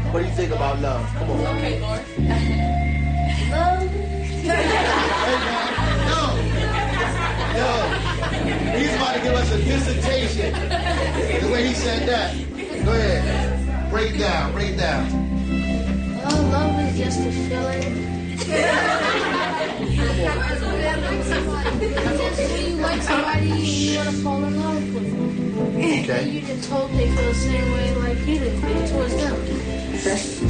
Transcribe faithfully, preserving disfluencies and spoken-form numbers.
What do you think about love? Come on. Okay, Lord. Love. Yo, yo, he's about to give us a dissertation. The way he said that. Go ahead. Break it down, break it down. Well, love is just a feeling. It's just when you like somebody, you want to fall in love with them. Okay. And you just hope they feel the same way like you do towards them. Okay.